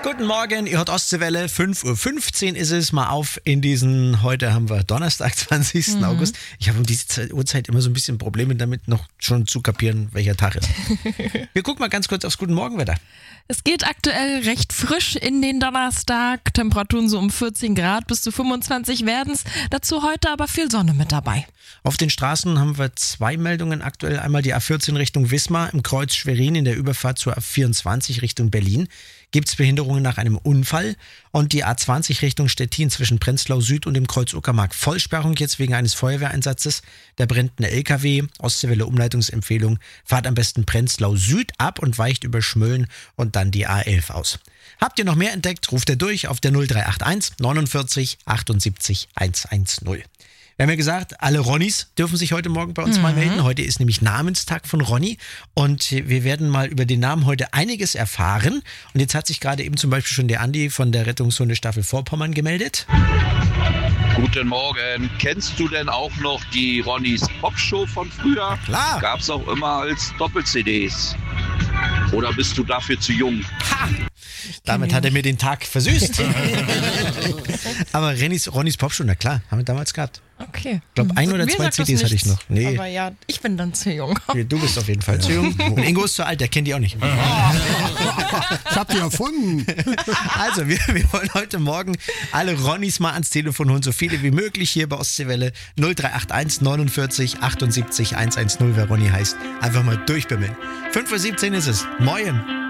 Guten Morgen, ihr hört Ostseewelle, 5:15 Uhr ist es, mal auf in diesen, heute haben wir Donnerstag, 20. August. Ich habe um diese Uhrzeit immer so ein bisschen Probleme damit, noch schon zu kapieren, welcher Tag ist. Wir gucken mal ganz kurz aufs Guten Morgenwetter. Es geht aktuell recht frisch in den Donnerstag. Temperaturen so um 14 Grad bis zu 25 werden es. Dazu heute aber viel Sonne mit dabei. Auf den Straßen haben wir 2 Meldungen aktuell. Einmal die A14 Richtung Wismar im Kreuz Schwerin in der Überfahrt zur A24 Richtung Berlin. Gibt es Behinderungen nach einem Unfall. Und die A20 Richtung Stettin zwischen Prenzlau Süd und dem Kreuz Uckermark. Vollsperrung jetzt wegen eines Feuerwehreinsatzes. Da brennt ein LKW. Ostseewelle Umleitungsempfehlung. Fahrt am besten Prenzlau Süd ab und weicht über Schmölln und dann die A11 aus. Habt ihr noch mehr entdeckt, ruft ihr durch auf der 0381 49 78 110. Wir haben ja gesagt, alle Ronnys dürfen sich heute Morgen bei uns mal melden. Heute ist nämlich Namenstag von Ronny und wir werden mal über den Namen heute einiges erfahren. Und jetzt hat sich gerade eben zum Beispiel schon der Andi von der Rettungshundestaffel Vorpommern gemeldet. Guten Morgen. Kennst du denn auch noch die Ronnys Popshow von früher? Klar. Gab's auch immer als Doppel-CDs. Oder bist du dafür zu jung? Ha! Damit hat er mir den Tag versüßt. Aber Ronnys Popshow, na klar, haben wir damals gehabt. Okay. Ich glaube, 1 oder Mir 2 sagt das CDs hatte ich nichts. noch. Nee, Aber ja, ich bin dann zu jung. du bist auf jeden Fall zu jung. Und Ingo ist zu alt, der kennt die auch nicht. Ich hab die erfunden. Also, wir wollen heute Morgen alle Ronnys mal ans Telefon holen, so viele wie möglich hier bei Ostseewelle 0381 49 78 110, wer Ronny heißt. Einfach mal durchbimmeln. 5:17 Uhr ist es. Moin.